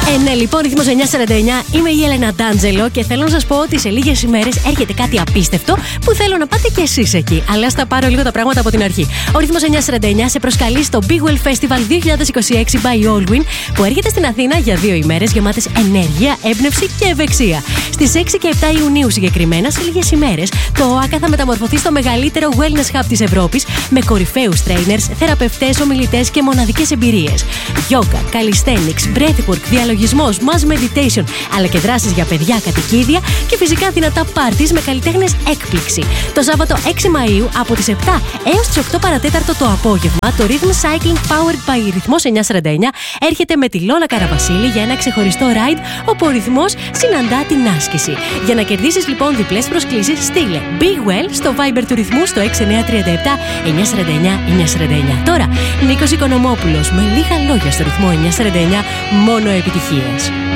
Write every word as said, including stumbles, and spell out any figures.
Ε, ναι, λοιπόν, ρυθμός εννιά σαράντα εννιά. Είμαι η Έλενα Ντάντζελο και θέλω να σας πω ότι σε λίγες ημέρες έρχεται κάτι απίστευτο που θέλω να πάτε κι εσείς εκεί. Αλλά ας τα πάρω λίγο τα πράγματα από την αρχή. Ο ρυθμός εννιά σαράντα εννιά σε προσκαλεί στο Big Well Festival δύο χιλιάδες είκοσι έξι by Allwyn, που έρχεται στην Αθήνα για δύο ημέρες γεμάτες ενέργεια, έμπνευση και ευεξία. Στις έξι και επτά Ιουνίου συγκεκριμένα, σε λίγες ημέρες, το ΟΑΚΑ θα μεταμορφωθεί στο μεγαλύτερο wellness hub της Ευρώπης, με κορυφαίους trainers, θεραπευτές, ομιλητές και μοναδικές εμπειρίες. Yoga, calisthenics, breathwork, διαλογισμός, mass meditation, αλλά και δράσεις για παιδιά, κατοικίδια και φυσικά δυνατά πάρτις με καλλιτέχνες έκπληξη. Το Σάββατο έξι Μαΐου από τις επτά έως τις οκτώ παρατέταρτο το απόγευμα, το Rhythm Cycling Powered by Ρυθμός εννιά σαράντα εννιά έρχεται με τη Λόλα Καραβασίλη για ένα ξεχωριστό ride, όπου ο ρυθμός συναντά την άσκηση. Για να κερδίσεις λοιπόν διπλές προσκλήσεις, στείλε Big Well στο Viber του ρυθμού στο έξι εννιά τρία επτά εννιά σαράντα εννιά εννιά σαράντα εννιά. Τώρα, Νίκος Οικονομόπουλος με λίγα λόγια στο ρυθμό εννιά σαράντα εννιά, μόνο επιτυχίες.